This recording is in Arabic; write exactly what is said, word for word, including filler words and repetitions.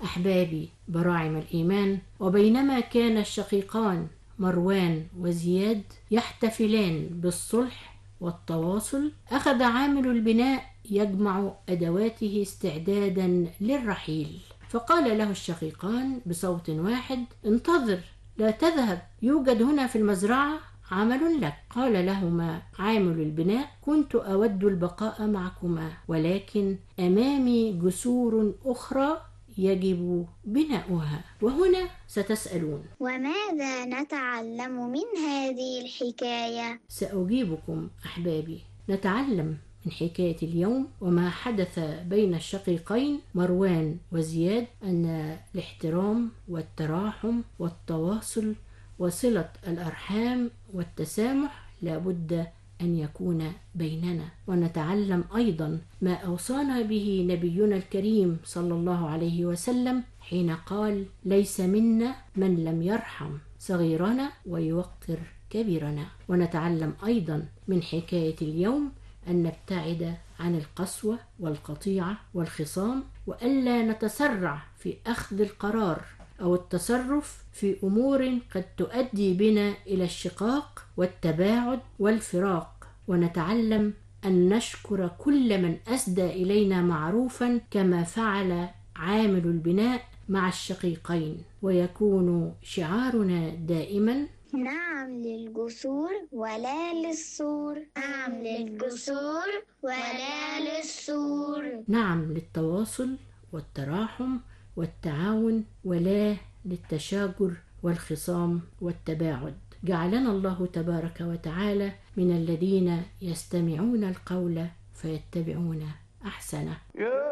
أحبابي براعم الإيمان، وبينما كان الشقيقان مروان وزياد يحتفلان بالصلح والتواصل، أخذ عامل البناء يجمع أدواته استعدادا للرحيل، فقال له الشقيقان بصوت واحد: انتظر، لا تذهب، يوجد هنا في المزرعة عمل لك. قال لهما عامل البناء: كنت أود البقاء معكما، ولكن أمامي جسور أخرى يجب بناؤها. وهنا ستسألون: وماذا نتعلم من هذه الحكاية؟ سأجيبكم أحبابي. نتعلم من حكاية اليوم وما حدث بين الشقيقين مروان وزياد أن الاحترام والتراحم والتواصل وصلة الأرحام والتسامح لابد أن يكون بيننا. ونتعلم أيضا ما أوصانا به نبينا الكريم صلى الله عليه وسلم حين قال: ليس منا من لم يرحم صغيرنا ويوقر كبيرنا. ونتعلم أيضا من حكاية اليوم أن نبتعد عن القسوة والقطيعة والخصام، وألا نتسرع في أخذ القرار أو التصرف في أمور قد تؤدي بنا إلى الشقاق والتباعد والفراق. ونتعلم أن نشكر كل من أسدى إلينا معروفا كما فعل عامل البناء مع الشقيقين، ويكون شعارنا دائما: نعم للجسور ولا للسور. نعم للجسور ولا للسور. نعم للتواصل والتراحم والتعاون، ولا للتشاجر والخصام والتباعد. جعلنا الله تبارك وتعالى من الذين يستمعون القول فيتبعون أحسنه.